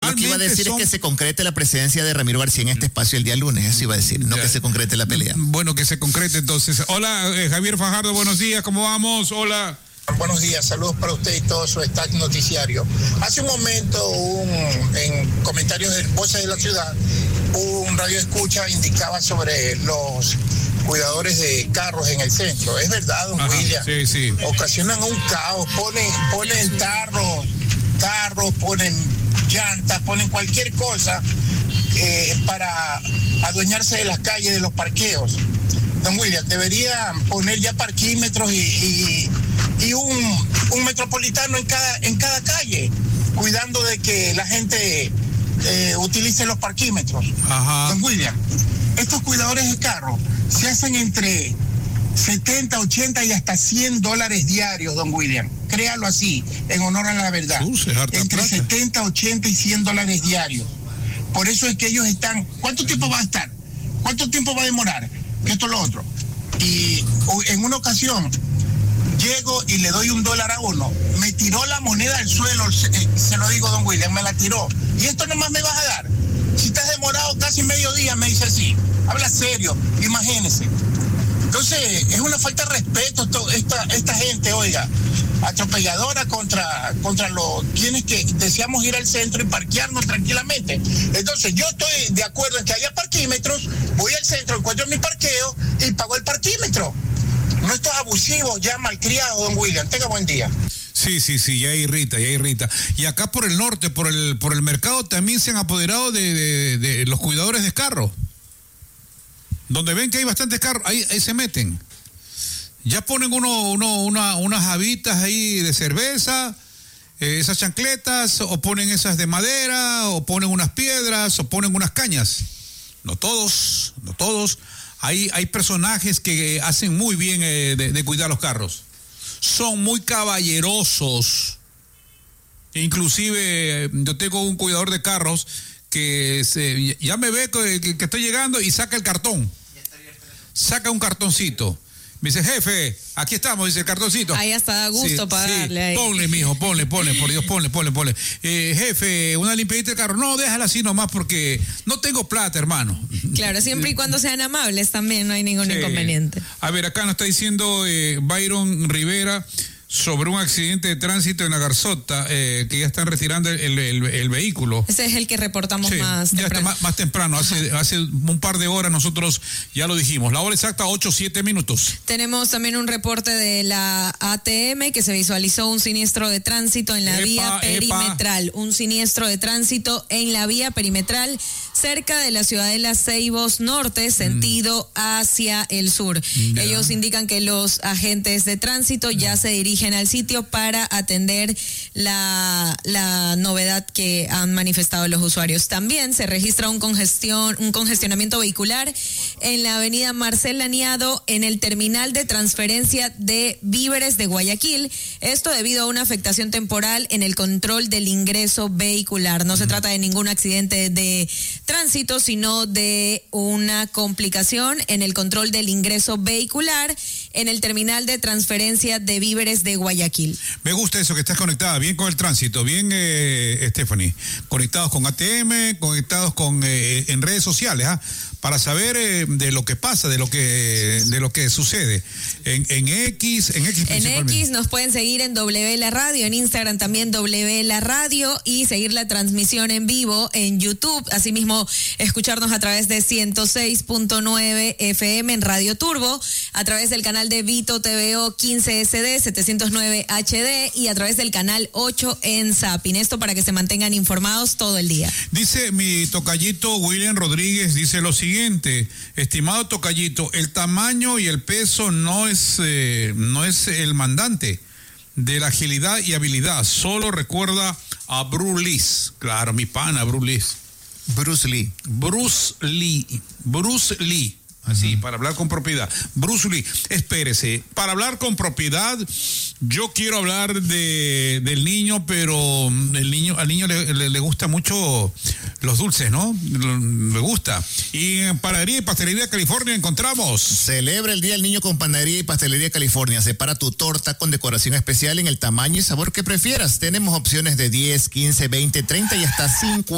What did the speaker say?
Yo lo que iba a decir es que se concrete la presencia de Ramiro García en este espacio el día lunes, eso iba a decir, no que se concrete la pelea. Bueno, que se concrete entonces. Hola, Javier Fajardo, buenos días, ¿cómo vamos? Hola. Buenos días, saludos para usted y todo su staff noticiario. Hace un momento, en comentarios de Voces de la Ciudad, un radio escucha indicaba sobre los cuidadores de carros en el centro. Es verdad, don William. Sí, sí. Ocasionan un caos, ponen tarros, ponen llantas, ponen cualquier cosa para adueñarse de las calles, de los parqueos. Don William, deberían poner ya parquímetros y un metropolitano en cada calle, cuidando de que la gente utilice los parquímetros. Ajá. Don William, estos cuidadores de carro se hacen entre 70, 80 y hasta $100 diarios, don William. Créalo así, en honor a la verdad. Entre plata. 70, 80 y $100 diarios. Por eso es que ellos están... ¿Cuánto tiempo va a estar? ¿Cuánto tiempo va a demorar? Esto es lo otro. Y en una ocasión llego y le doy $1 a uno. Me tiró la moneda al suelo, se lo digo, don William, me la tiró. ¿Y esto nomás me vas a dar? Si estás demorado casi medio día, me dice así. Habla serio, imagínese. Entonces, es una falta de respeto esta gente, oiga, atropelladora contra quienes que deseamos ir al centro y parquearnos tranquilamente. Entonces, yo estoy de acuerdo en que haya parquímetros, voy al centro, encuentro mi parqueo y pago el parquímetro. No, esto es abusivo, ya malcriado, don William. Tenga buen día. Sí, ya irrita. Y acá por el norte, por el mercado, también se han apoderado de los cuidadores de carros. Donde ven que hay bastantes carros, ahí se meten. Ya ponen unas habitas ahí de cerveza, esas chancletas, o ponen esas de madera, o ponen unas piedras, o ponen unas cañas. No todos. Hay personajes que hacen muy bien de cuidar los carros. Son muy caballerosos. Inclusive yo tengo un cuidador de carros que ya me ve que estoy llegando y saca el cartón. Saca un cartoncito. Me dice, jefe, aquí estamos, dice el cartoncito. Ahí hasta da gusto pagarle. Ahí. Ponle, mijo, ponle, por Dios, ponle. Jefe, una limpiadita del carro. No, déjala así nomás porque no tengo plata, hermano. Claro, siempre y cuando sean amables también no hay ningún inconveniente. A ver, acá nos está diciendo Byron Rivera sobre un accidente de tránsito en la Garzota, que ya están retirando el vehículo. Ese es el que reportamos más temprano. Ya está más temprano, hace un par de horas nosotros ya lo dijimos. La hora exacta, 8:07. Tenemos también un reporte de la ATM que se visualizó un siniestro de tránsito en la vía perimetral. Un siniestro de tránsito en la vía perimetral cerca de la ciudadela Ceibos Norte, sentido hacia el sur. Ya. Ellos indican que los agentes de tránsito ya se dirigen al sitio para atender la novedad que han manifestado los usuarios. También se registra un congestionamiento vehicular en la avenida Marcel Laniado en el terminal de transferencia de víveres de Guayaquil. Esto debido a una afectación temporal en el control del ingreso vehicular. No se trata de ningún accidente de tránsito, sino de una complicación en el control del ingreso vehicular en el terminal de transferencia de víveres de Guayaquil. Me gusta eso, que estás conectada bien con el tránsito, bien, Stephanie, conectados con ATM, conectados con en redes sociales, para saber de lo que pasa, de lo que sucede en X nos pueden seguir en W La Radio, en Instagram también W La Radio, y seguir la transmisión en vivo en YouTube, asimismo escucharnos a través de 106.9 FM en Radio Turbo, a través del canal de Vito TVO 15 SD 709 HD y a través del canal 8 en Zapping. Esto para que se mantengan informados todo el día. Dice mi tocallito William Rodríguez, dice lo siguiente: estimado tocallito, el tamaño y el peso no es el mandante de la agilidad y habilidad, solo recuerda a Bruce Lee. Claro, mi pana Bruce Lee. Así, para hablar con propiedad. Bruce Lee, espérese. Para hablar con propiedad, yo quiero hablar del niño, pero al niño le gusta mucho los dulces, ¿no? Le gusta. Y en Panadería y Pastelería California encontramos. Celebra el Día del Niño con Panadería y Pastelería California. Separa tu torta con decoración especial en el tamaño y sabor que prefieras. Tenemos opciones de 10, 15, 20, 30 y hasta 50.